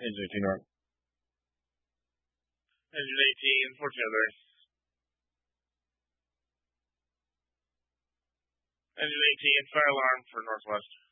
Engine 18 North. Engine 18, 1403. Engine 18, fire alarm for Northwest.